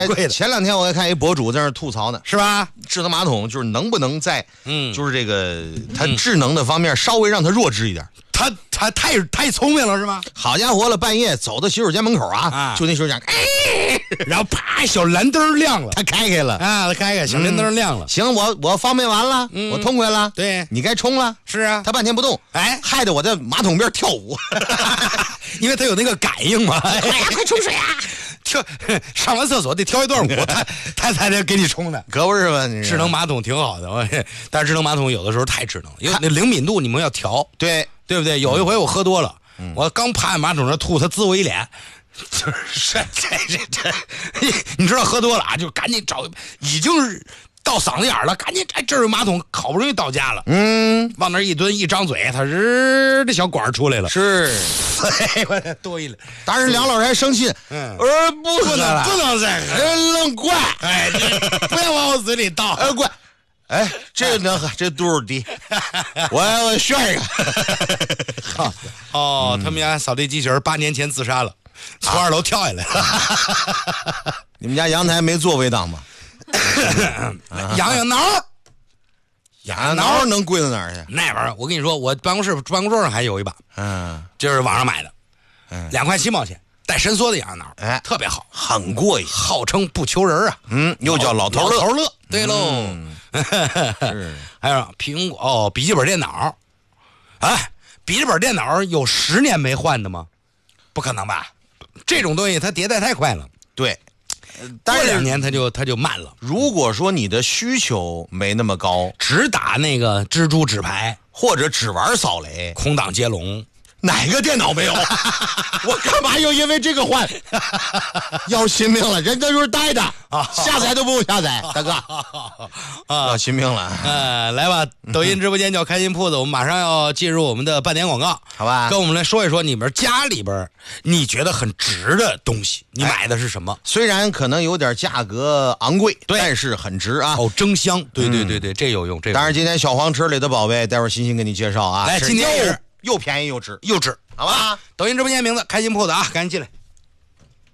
贵的。 前2天我还看一博主在那吐槽呢， 是吧？ 智能马桶就是能不能在就是这个它智能的方面稍微让它弱智一点。 他太聪明了是吗？ 好家伙了，半夜走到洗手间门口啊，就那时候讲， 然后啪，小蓝灯亮了， 他开了啊，他开小蓝灯亮了。 行，我方便完了，我痛快了， 对， 你该冲了。 是啊， 他半天不动，害得我在马桶边跳舞， 因为他有那个感应嘛。 哎呀，快冲水啊！ 上完厕所得跳一段舞，他才能给你冲的， 可不是吗？ 智能马桶挺好的，但是智能马桶有的时候太智能，因为那灵敏度你们要调，对不对？有一回我喝多了，我刚趴在马桶上吐，他滋我一脸，就是这，你知道喝多了啊，就赶紧找，已经是到嗓子眼了，赶紧这儿有马桶，好不容易到家了，往那一蹲，一张嘴，他这小管出来了， 是， 我多一了。 当时梁老师还生气，我说不能再喝，愣怪， 不要往我嘴里倒， 怪。这个能喝，这度数低，我炫一个。 他们家扫地机器人8年前自杀了，从2楼跳下来了。 你们家阳台没座位档吗？ 痒挠能贵到哪儿去？ 那玩意儿，我跟你说，我办公桌上还有一把，就是网上买的，2块7毛钱，带伸缩的痒挠，特别好， 很过瘾， 号称不求人啊， 又叫老头乐， 对喽。还有苹果笔记本电脑，笔记本电脑有10年没换的吗？不可能吧？这种东西它迭代太快了， 对， 过2年它就慢了。 如果说你的需求没那么高， 只打那个蜘蛛纸牌， 或者只玩扫雷、 空档接龙， 哪个电脑没有？我干嘛又因为这个换？要心命了，人家就是带的下载都不用下载，大哥要心命了。 来吧，抖音直播间叫开心铺子，我们马上要进入我们的半点广告， 好吧？ 跟我们来说一说你们家里边你觉得很值的东西，你买的是什么？ 虽然可能有点价格昂贵，但是很值啊！ 蒸箱，对，这有用。 当然，今天小黄车里的宝贝，待会儿欣欣给你介绍啊。 来，今天又便宜又值， 好吧？抖音直播间名字开心铺子啊，赶紧进来。